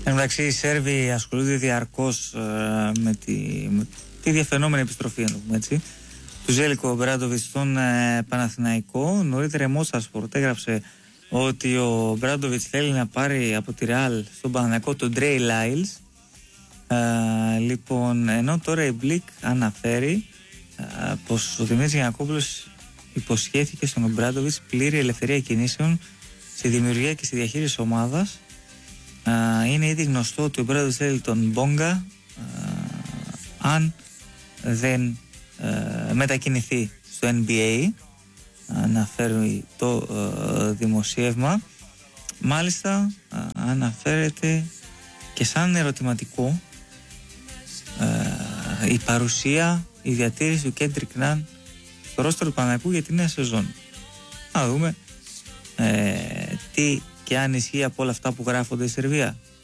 Εντάξει, οι Σέρβοι ασχολούνται διαρκώς με τη διαφαινόμενη επιστροφή, έτσι, του Ζέλικο Ομπράντοβιτς στον Παναθηναϊκό. Νωρίτερα η Μόσασπορτ έγραψε ότι ο Ομπράντοβιτς θέλει να πάρει από τη Ρεάλ στον Παναθηναϊκό τον Ντρέι Λάιλς. Λοιπόν, ενώ τώρα η Μπλικ αναφέρει πως ο Δημήτρης Γιαννακόπουλος υποσχέθηκε στον Ομπράντοβιτς πλήρη ελευθερία κινήσεων στη δημιουργία και στη διαχείριση ομάδας. Είναι ήδη γνωστό ότι ο Ομπράντοβιτς θέλει τον Μπόγκα αν δεν μετακινηθεί στο NBA, αναφέρει το δημοσίευμα. Μάλιστα αναφέρεται και σαν ερωτηματικό η παρουσία, η διατήρηση του Κέντρικ Ναν στο ρόστερ του Παναθηναϊκού για τη νέα σεζόν. Να δούμε τι και αν ισχύει από όλα αυτά που γράφονται στη Σερβία.